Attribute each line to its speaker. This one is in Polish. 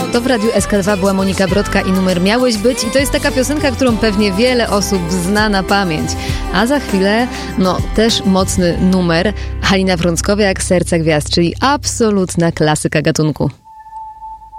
Speaker 1: To w Radiu SK2 była Monika Brodka i numer Miałeś być. I to jest taka piosenka, którą pewnie wiele osób zna na pamięć. A za chwilę, też mocny numer. Halina Frąckowiak, Serce Gwiazd, czyli absolutna klasyka gatunku.